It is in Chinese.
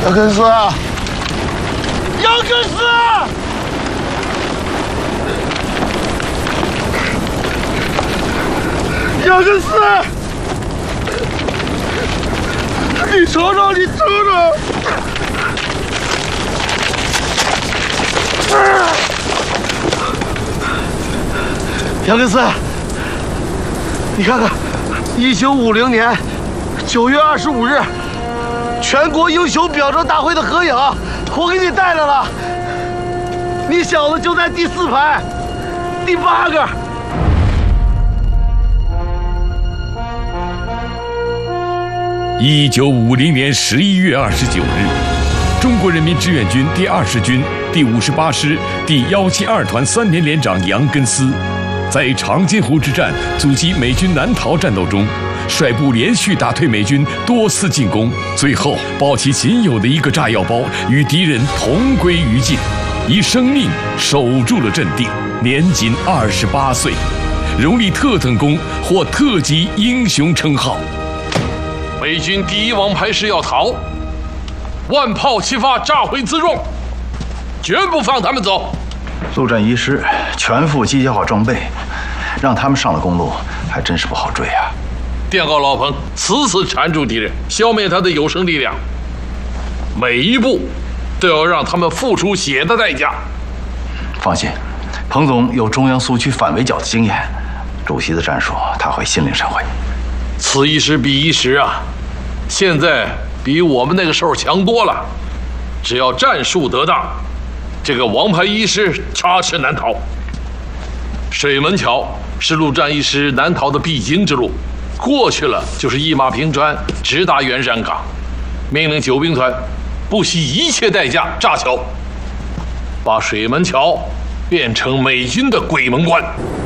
杨根思，杨根思，杨根思，你瞅瞅，你瞅瞅！杨根思，你看看，1950年9月25日。 全国英雄表彰大会的合影，我给你带来了。你小子就在第4排，第8个。 1950年11月29日，中国人民志愿军第20军第58师第172团3连连长杨根思，在长津湖之战阻击美军南逃战斗中。 率部连续打退美军多次进攻，最后抱起仅有的一个炸药包，与敌人同归于尽，以生命守住了阵地。年仅28岁，荣立特等功，获特级英雄称号。 美军第1王牌师要逃，万炮齐发，炸毁辎重，绝不放他们走。 陆战一师全副机械化装备，让他们上了公路，还真是不好追啊。 电告老彭，死死缠住敌人，消灭他的有生力量，每一步都要让他们付出血的代价。 放心，彭总有中央苏区反围剿的经验，主席的战术他会心领神会。 此一时彼一时啊，现在比我们那个时候强多了。只要战术得当，这个王牌一师插翅难逃。水门桥是陆战一师南逃的必经之路。 过去了就是一马平川，直达圆山港。命令9兵团不惜一切代价炸桥，把水门桥变成美军的鬼门关。